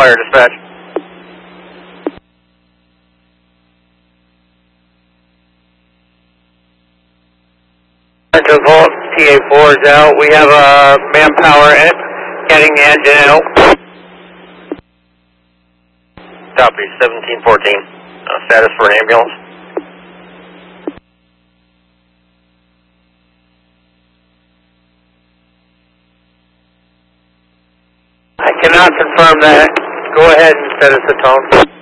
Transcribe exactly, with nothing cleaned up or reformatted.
fire dispatch. Central Vault, T A four is out. We have a uh, manpower in, getting the engine out. Copy, seventeen fourteen. Uh, status for an ambulance. I cannot confirm that. Go ahead and set us a tone.